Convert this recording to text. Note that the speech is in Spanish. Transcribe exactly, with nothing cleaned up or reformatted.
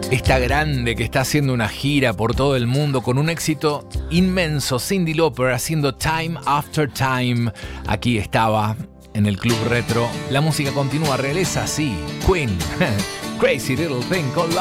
Esta grande que está haciendo una gira por todo el mundo con un éxito inmenso, Cyndi Lauper haciendo Time After Time. Aquí estaba en el Club Retro. La música continúa, regresa así. Queen, Crazy Little Thing Called Love.